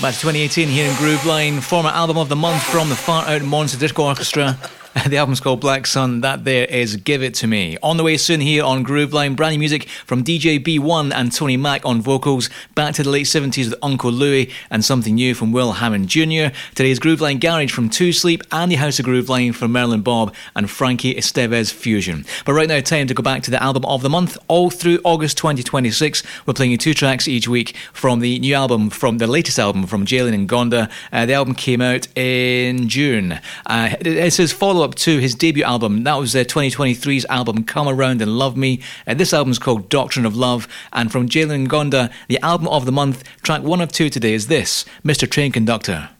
Back to 2018 here in Grooveline. Former album of the month from the Far Out Monster Disco Orchestra. The album's called Black Sun. That there is Give It To Me. On the way soon here on Grooveline, brand new music from DJ B1 and Tony Mac on vocals. Back to the late 70s with Uncle Louie and something new from Will Hammond Jr. Today's Grooveline Garage from Two Sleep and the House of Grooveline from Merlin Bob and Frankie Estevez Fusion. But right now, time to go back to the album of the month. All through August 2026, we're playing you 2 tracks each week from the new album, from the latest album from Jalen Ngonda. The album came out in June. It's his follow-up to his debut album. That was 2023's album Come Around and Love Me. This album's called Doctrine of Love, and from Jalen Ngonda, the album of the month, track 1 of 2 today is this, Mr. Train Conductor.